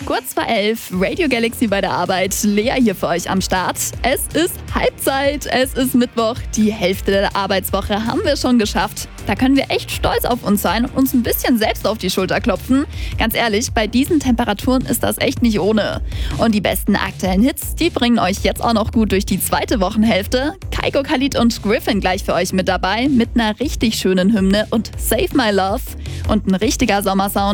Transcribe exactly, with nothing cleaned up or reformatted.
Kurz vor elf, Radio Galaxy bei der Arbeit, Lea hier für euch am Start. Es ist Halbzeit, es ist Mittwoch, die Hälfte der Arbeitswoche haben wir schon geschafft. Da können wir echt stolz auf uns sein und uns ein bisschen selbst auf die Schulter klopfen. Ganz ehrlich, bei diesen Temperaturen ist das echt nicht ohne. Und die besten aktuellen Hits, die bringen euch jetzt auch noch gut durch die zweite Wochenhälfte. Kygo, Khalid und Griffin gleich für euch mit dabei, mit einer richtig schönen Hymne und Save My Love und ein richtiger Sommersound.